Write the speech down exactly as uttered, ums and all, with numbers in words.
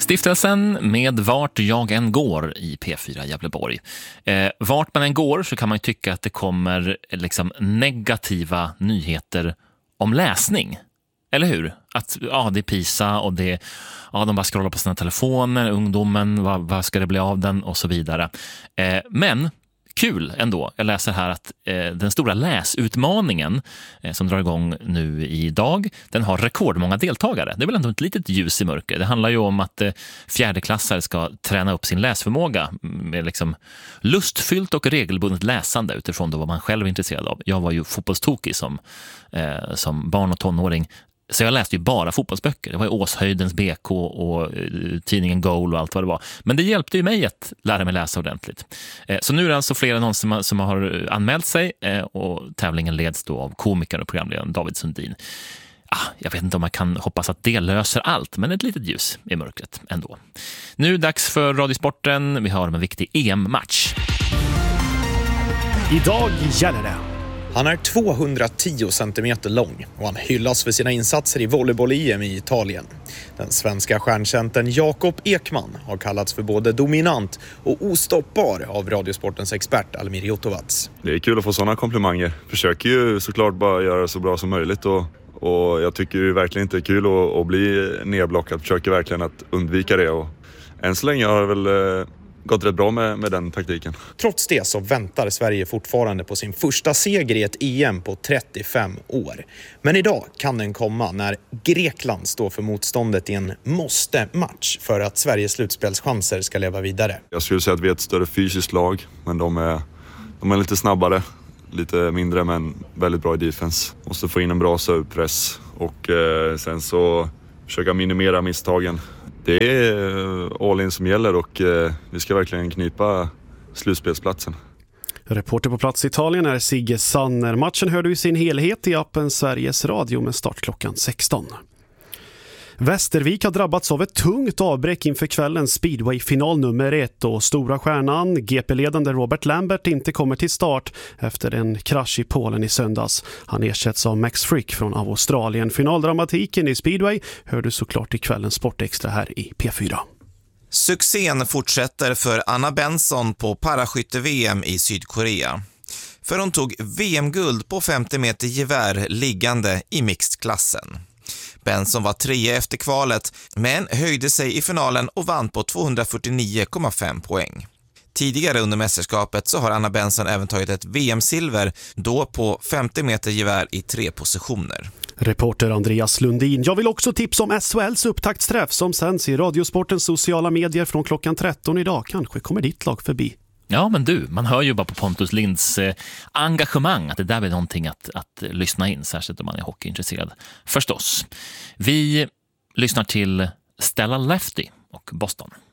Stiftelsen med Vart jag än går i P fyra Gävleborg. Eh, vart man än går så kan man ju tycka att det kommer liksom negativa nyheter om läsning. Eller hur? Att ja, det är PISA och det, ja, de bara scrollar på sina telefoner, ungdomen, vad, vad ska det bli av den och så vidare. Eh, men kul ändå. Jag läser här att eh, den stora läsutmaningen eh, som drar igång nu idag, den har rekordmånga deltagare. Det är väl ändå ett litet ljus i mörker. Det handlar ju om att eh, fjärdeklassare ska träna upp sin läsförmåga med liksom lustfyllt och regelbundet läsande utifrån då vad man själv är intresserad av. Jag var ju fotbollstokig som, eh, som barn och tonåring. Så jag läste ju bara fotbollsböcker. Det var ju Åshöjdens B K och uh, tidningen Goal och allt vad det var. Men det hjälpte ju mig att lära mig läsa ordentligt. Eh, så nu är det alltså fler än någon som, som har anmält sig eh, och tävlingen leds då av komikern och programledaren David Sundin. Ah, jag vet inte om man kan hoppas att det löser allt, men ett litet ljus i mörkret ändå. Nu dags för Radiosporten. Vi har en viktig E M-match. Idag gäller det. Han är tvåhundratio centimeter lång och han hyllas för sina insatser i volleyboll-E M i Italien. Den svenska stjärncentern Jakob Ekman har kallats för både dominant och ostoppbar av Radiosportens expert Almir Jotovac. Det är kul att få sådana komplimanger. Försöker ju såklart bara göra det så bra som möjligt och, och jag tycker ju verkligen inte det är kul att, att bli nedblockad. Försöker verkligen att undvika det och än så länge har jag väl eh, gått rätt bra med, med den taktiken. Trots det så väntar Sverige fortfarande på sin första seger i ett E M på trettiofem år. Men idag kan den komma när Grekland står för motståndet i en måste-match för att Sveriges slutspelschanser ska leva vidare. Jag skulle säga att vi är ett större fysiskt lag, men de är, de är lite snabbare, lite mindre men väldigt bra i defense. Måste få in en bra servepress och eh, sen så försöka minimera misstagen. Det är all in som gäller och eh, vi ska verkligen knipa slutspelsplatsen. Reporter på plats i Italien är Sigge Sanner. Matchen hör du i sin helhet i appen Sveriges Radio med start klockan sexton. Västervik har drabbats av ett tungt avbräck inför kvällens speedway-final nummer ett och stora stjärnan, G P-ledande Robert Lambert, inte kommer till start efter en krasch i Polen i söndags. Han ersätts av Max Frick från Australien. Finaldramatiken i speedway hör du såklart i kvällens Sportextra här i P fyra. Succén fortsätter för Anna Benson på paraskytte-V M i Sydkorea. För hon tog V M-guld på femtio meter gevär liggande i mixed-klassen. Benson var trea efter kvalet men höjde sig i finalen och vann på tvåhundrafyrtionio komma fem poäng. Tidigare under mästerskapet så har Anna Benson även tagit ett V M-silver, då på femtio meter gevär i tre positioner. Reporter Andreas Lundin. Jag vill också tipsa om S H L:s upptaktsträff som sänds i Radiosportens sociala medier från klockan tretton idag. Kanske kommer ditt lag förbi. Ja, men du, man hör ju bara på Pontus Linds eh, engagemang att det där är någonting att, att lyssna in, särskilt om man är hockeyintresserad. Förstås. Vi lyssnar till Stella Lefty och Boston.